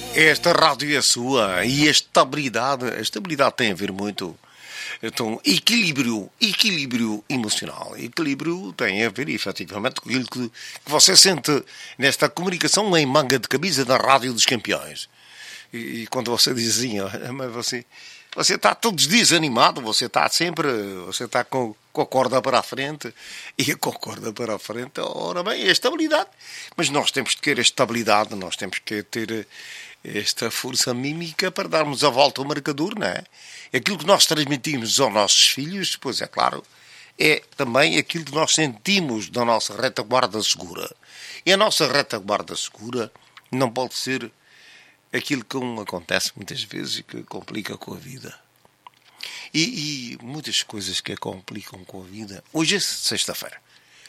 Esta rádio é sua e a estabilidade tem a ver muito com equilíbrio emocional. Equilíbrio tem a ver, efetivamente, com aquilo que você sente nesta comunicação em manga de camisa da Rádio dos Campeões. E quando você diz assim, mas você está todos os dias animado, você está com a corda para a frente, e com a corda para a frente, ora bem, é estabilidade. Mas nós temos de ter a estabilidade, nós temos que ter esta força mímica para darmos a volta ao marcador, não é? Aquilo que nós transmitimos aos nossos filhos, pois é claro, é também aquilo que nós sentimos da nossa retaguarda segura. E a nossa retaguarda segura não pode ser aquilo que acontece muitas vezes e que complica com a vida. E muitas coisas que a complicam com a vida. Hoje é sexta-feira.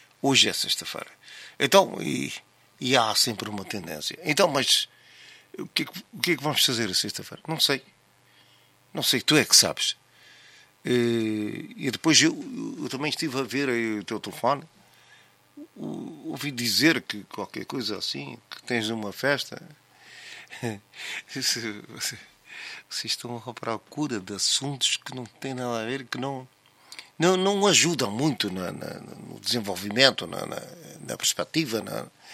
Então, e há sempre uma tendência. Então, mas o que é que vamos fazer a sexta-feira? Não sei, tu é que sabes. E depois eu também estive a ver aí o teu telefone. Ouvi dizer que qualquer coisa assim, que tens uma festa. Vocês estão à procura de assuntos que não têm nada a ver, que não ajudam muito no desenvolvimento, na perspectiva,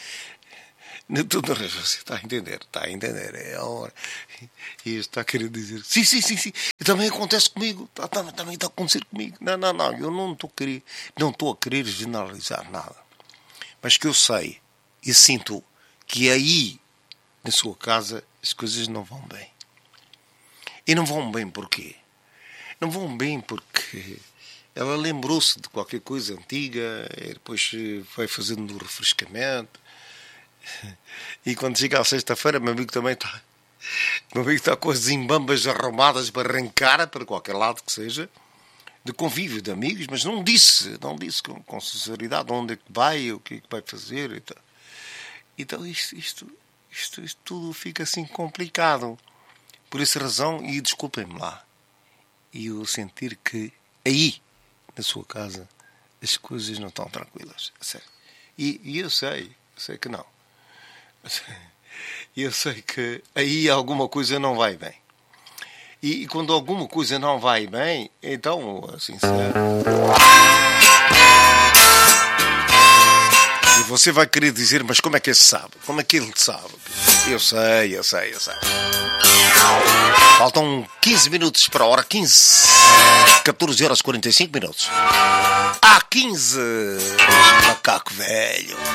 você está a entender. É a hora. E está a querer dizer, sim, também acontece comigo, também está a acontecer comigo. Não, eu não estou a querer generalizar nada. Mas que eu sei e sinto que aí, na sua casa, as coisas não vão bem. E não vão bem porquê? Não vão bem porque ela lembrou-se de qualquer coisa antiga, e depois foi fazendo um refrescamento. E quando chega à sexta-feira, meu amigo também está com as zimbambas arrumadas para arrancar para qualquer lado que seja, de convívio de amigos, mas não disse com sinceridade onde é que vai, o que é que vai fazer. Então isto tudo fica assim complicado. Por essa razão, e desculpem-me lá, e eu sentir que aí, na sua casa, as coisas não estão tranquilas. Sério. E eu sei que não. Eu sei que aí alguma coisa não vai bem. E quando alguma coisa não vai bem, então, assim, e você vai querer dizer, mas como é que ele sabe? Como é que ele sabe? Eu sei. Faltam 15 minutos para a hora 15. 14 horas 45 minutos. 15. Macaco velho.